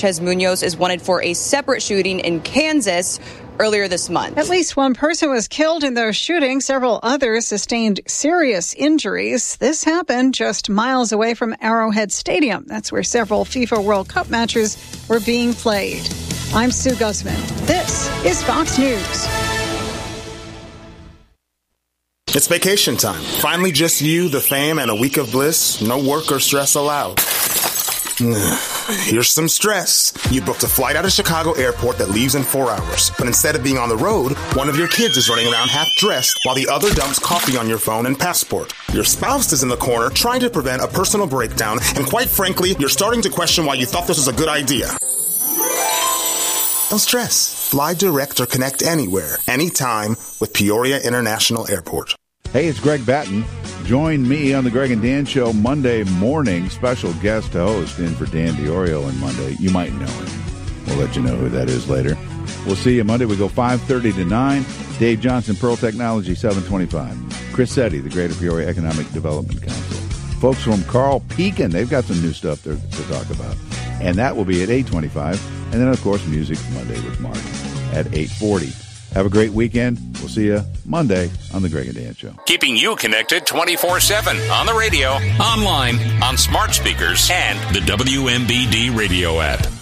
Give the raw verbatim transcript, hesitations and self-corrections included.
Sanchez Munoz is wanted for a separate shooting in Kansas earlier this month. At least one person was killed in those shootings. Several others sustained serious injuries. This happened just miles away from Arrowhead Stadium. That's where several FIFA World Cup matches were being played. I'm Sue Guzman. This is Fox News. It's vacation time. Finally just you, the fam, and a week of bliss. No work or stress allowed. Here's some stress. You booked a flight out of Chicago Airport that leaves in four hours. But instead of being on the road, one of your kids is running around half dressed while the other dumps coffee on your phone and passport. Your spouse is in the corner trying to prevent a personal breakdown, and quite frankly, you're starting to question why you thought this was a good idea. Don't stress. Fly direct or connect anywhere, anytime with Peoria International Airport. Hey, it's Greg Batten. Join me on the Greg and Dan Show Monday morning. Special guest host in for Dan DiOrio on Monday. You might know him. We'll let you know who that is later. We'll see you Monday. We go five thirty to nine. Dave Johnson, Pearl Technology, seven twenty-five. Chris Setti, the Greater Peoria Economic Development Council. Folks from Carl Pekin, they've got some new stuff to, to talk about. And that will be at eight twenty-five. And then, of course, Music Monday with Mark at eight forty. Have a great weekend. We'll see you Monday on The Greg and Dan Show. Keeping you connected twenty-four seven on the radio, online, on smart speakers, and the W M B D radio app.